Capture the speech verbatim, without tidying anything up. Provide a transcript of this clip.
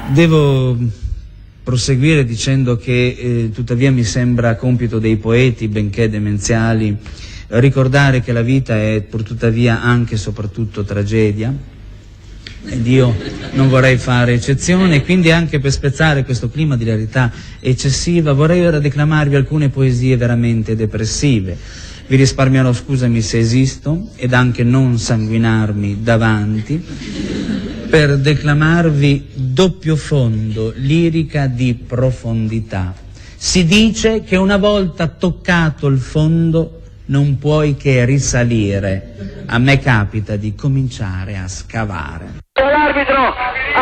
Devo proseguire dicendo che eh, tuttavia mi sembra compito dei poeti, benché demenziali, ricordare che la vita è pur tuttavia anche e soprattutto tragedia, ed io non vorrei fare eccezione, e quindi anche per spezzare questo clima di hilarità eccessiva vorrei ora declamarvi alcune poesie veramente depressive. Vi risparmierò, scusami se esisto, ed anche non sanguinarmi davanti, per declamarvi Doppio fondo, lirica di profondità. Si dice che una volta toccato il fondo non puoi che risalire. A me capita di cominciare a scavare. L'arbitro